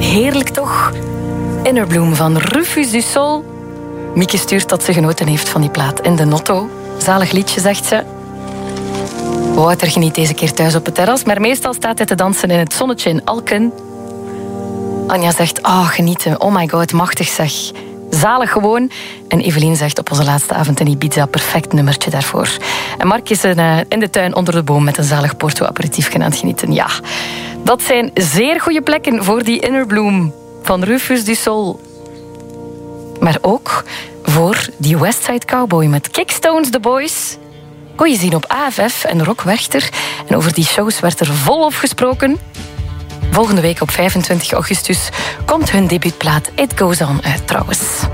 Heerlijk toch? Inner Bloom van Rufus du Sol. Mieke stuurt dat ze genoten heeft van die plaat in de notto. Zalig liedje, zegt ze. Wouter geniet deze keer thuis op het terras, maar meestal staat hij te dansen in het zonnetje in Alken. Anja zegt, genieten, oh my god, machtig zeg. Zalig gewoon. En Evelien zegt op onze laatste avond in Ibiza, perfect nummertje daarvoor. En Mark is in de tuin onder de boom met een zalig Porto-aperitiefje aan het genieten. Ja, dat zijn zeer goede plekken voor die Inner Bloom van Rufus du Sol. Maar ook voor die Westside Cowboy met Kickstones The Boys. Kon je zien op AFF en Rock Werchter. En over die shows werd er volop gesproken. Volgende week op 25 augustus komt hun debuutplaat It Goes On uit trouwens.